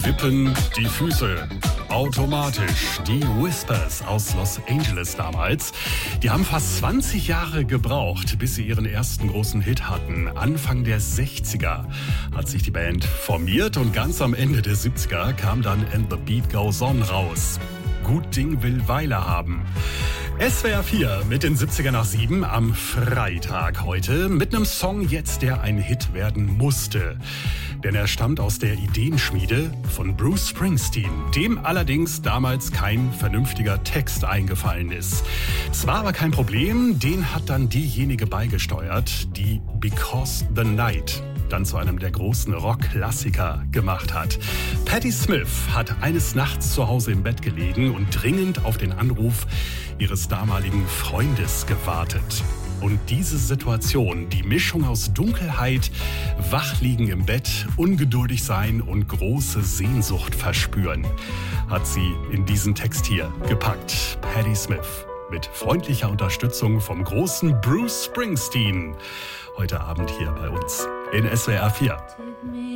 Wippen die Füße. Automatisch. Die Whispers aus Los Angeles damals. Die haben fast 20 Jahre gebraucht, bis sie ihren ersten großen Hit hatten. Anfang der 60er hat sich die Band formiert und ganz am Ende der 70er kam dann And the Beat Goes On raus. Gut Ding will Weile haben. SWR 4 mit den 70er nach 7 am Freitag heute mit einem Song jetzt, der ein Hit werden musste. Denn er stammt aus der Ideenschmiede von Bruce Springsteen, dem allerdings damals kein vernünftiger Text eingefallen ist. Es war aber kein Problem, den hat dann diejenige beigesteuert, die Because the Night dann zu einem der großen Rock-Klassiker gemacht hat. Patti Smith hat eines Nachts zu Hause im Bett gelegen und dringend auf den Anruf ihres damaligen Freundes gewartet. Und diese Situation, die Mischung aus Dunkelheit, Wachliegen im Bett, ungeduldig sein und große Sehnsucht verspüren, hat sie in diesen Text hier gepackt. Patti Smith mit freundlicher Unterstützung vom großen Bruce Springsteen. Heute Abend hier bei uns in SWR 4.